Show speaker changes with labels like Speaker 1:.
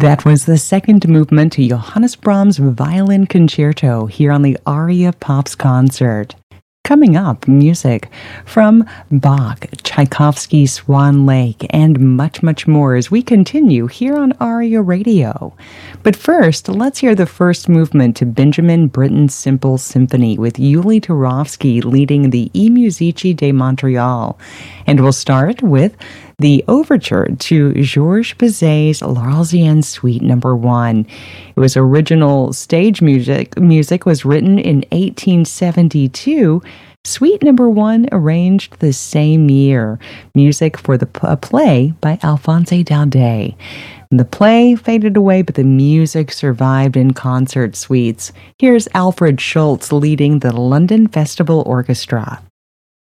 Speaker 1: That was the second movement to Johannes Brahms' Violin Concerto here on the Aria Pops concert. Coming up, music from Bach, Tchaikovsky, Swan Lake, and much, much more as we continue here on Aria Radio. But first, let's hear the first movement to Benjamin Britten's Simple Symphony with Yuli Turovsky leading the I Musici de Montreal. And we'll start with the overture to Georges Bizet's L'Arlésienne Suite No. 1. It was original stage music was written in 1872. Suite No. 1 arranged the same year. Music for a play by Alphonse Daudet. The play faded away, but the music survived in concert suites. Here's Alfred Schultz leading the London Festival Orchestra.